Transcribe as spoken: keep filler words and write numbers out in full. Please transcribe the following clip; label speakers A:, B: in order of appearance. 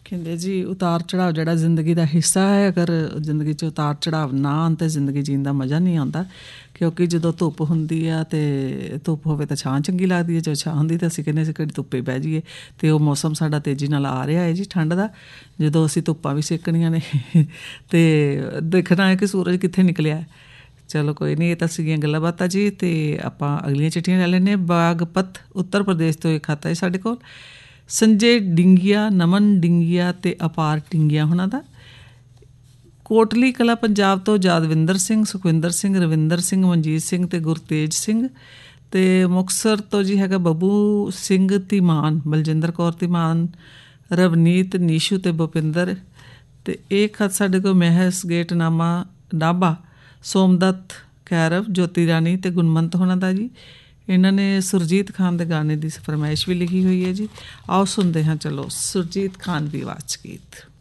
A: ਕਹਿੰਦੇ ਜੀ ਉਤਾਰ ਚੜਾਵ ਜਿਹੜਾ ਜ਼ਿੰਦਗੀ ਦਾ ਹਿੱਸਾ ਹੈ। ਅਗਰ ਜ਼ਿੰਦਗੀ 'ਚ ਉਤਾਰ ਚੜਾਵ ਨਾ ਆਉਣ ਤਾਂ ਜ਼ਿੰਦਗੀ ਜੀਣ ਦਾ ਮਜ਼ਾ ਨਹੀਂ ਆਉਂਦਾ। ਕਿਉਂਕਿ ਜਦੋਂ ਧੁੱਪ ਹੁੰਦੀ ਆ ਅਤੇ ਧੁੱਪ ਹੋਵੇ ਤਾਂ ਛਾਂ ਚੰਗੀ ਲੱਗਦੀ ਹੈ, ਜਦੋਂ ਛਾਂ ਹੁੰਦੀ ਤਾਂ ਅਸੀਂ ਕਹਿੰਦੇ ਅਸੀਂ ਕਿਹੜੀ ਧੁੱਪੇ ਬਹਿ ਜਾਈਏ। ਅਤੇ ਉਹ ਮੌਸਮ ਸਾਡਾ ਤੇਜ਼ੀ ਨਾਲ ਆ ਰਿਹਾ ਹੈ ਜੀ ਠੰਡ ਦਾ, ਜਦੋਂ ਅਸੀਂ ਧੁੱਪਾਂ ਵੀ ਸੇਕਣੀਆਂ ਨੇ ਅਤੇ ਦੇਖਣਾ ਹੈ ਕਿ ਸੂਰਜ ਕਿੱਥੇ ਨਿਕਲਿਆ। ਚਲੋ ਕੋਈ ਨਹੀਂ, ਇਹ ਤਾਂ ਸੀਗੀਆਂ ਗੱਲਾਂ ਬਾਤਾਂ ਜੀ। ਅਤੇ ਆਪਾਂ ਅਗਲੀਆਂ ਚਿੱਠੀਆਂ ਲੈ ਲੈਂਦੇ ਹਾਂ। ਬਾਗਪਤ ਉੱਤਰ ਪ੍ਰਦੇਸ਼ ਤੋਂ ਇੱਕ ਖਾਤਾ ਹੈ ਸਾਡੇ ਕੋਲ, ਸੰਜੇ ਡਿੰਗੀਆ, ਨਮਨ ਡਿੰਗੀਆ ਅਤੇ ਅਪਾਰ ਡਿੰਗੀਆ ਉਹਨਾਂ ਦਾ। ਕੋਟਲੀ ਕਲਾ ਪੰਜਾਬ ਤੋਂ ਯਾਦਵਿੰਦਰ ਸਿੰਘ, ਸੁਖਵਿੰਦਰ ਸਿੰਘ, ਰਵਿੰਦਰ ਸਿੰਘ, ਮਨਜੀਤ ਸਿੰਘ ਅਤੇ ਗੁਰਤੇਜ ਸਿੰਘ। ਅਤੇ ਮੁਕਤਸਰ ਤੋਂ ਜੀ ਹੈਗਾ ਬੱਬੂ ਸਿੰਘ ਧੀਮਾਨ, ਬਲਜਿੰਦਰ ਕੌਰ ਧੀਮਾਨ, ਰਵਨੀਤ, ਨੀਸ਼ੂ ਅਤੇ ਭੁਪਿੰਦਰ। ਅਤੇ ਇਹ ਖਤ ਸਾਡੇ ਕੋਲ ਮਹਿਸ ਗੇਟ ਨਾਮਾ ਨਾਭਾ, ਸੋਮਦੱਤ ਕੈਰਵ, ਜੋਤੀ ਰਾਣੀ ਅਤੇ ਗੁਣਮੰਤ ਹੋਣਾ ਦਾ ਜੀ। ਇਹਨਾਂ ਨੇ ਸੁਰਜੀਤ ਖਾਨ ਦੇ ਗਾਣੇ ਦੀ ਫਰਮਾਇਸ਼ ਵੀ ਲਿਖੀ ਹੋਈ ਹੈ ਜੀ। ਆਓ ਸੁਣਦੇ ਹਾਂ, ਚਲੋ ਸੁਰਜੀਤ ਖਾਨ ਦੀ ਆਵਾਜ਼ 'ਚ ਗੀਤ।